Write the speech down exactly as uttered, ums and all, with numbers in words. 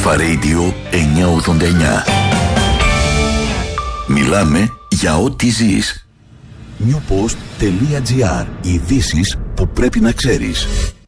Alpha Radio εννιακόσια ογδόντα εννιά. Μιλάμε για ό,τι ζεις. newpost.gr. Ειδήσεις που πρέπει να ξέρεις.